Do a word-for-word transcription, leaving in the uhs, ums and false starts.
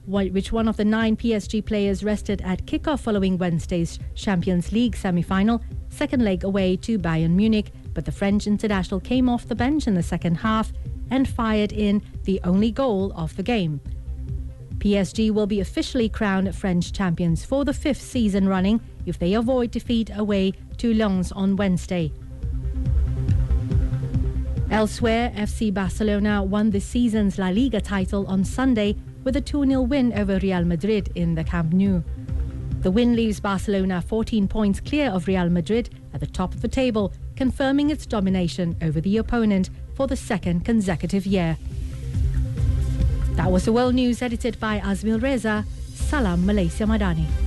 which one of the nine P S G players rested at kickoff following Wednesday's Champions League semi-final, second leg away to Bayern Munich, but the French international came off the bench in the second half and fired in the only goal of the game. P S G will be officially crowned French champions for the fifth season running if they avoid defeat away to Lens on Wednesday. Elsewhere, F C Barcelona won this season's La Liga title on Sunday with a two nil win over Real Madrid in the Camp Nou. The win leaves Barcelona fourteen points clear of Real Madrid at the top of the table, confirming its domination over the opponent for the second consecutive year. That was the World News edited by Azmil Reza. Salam Malaysia Madani.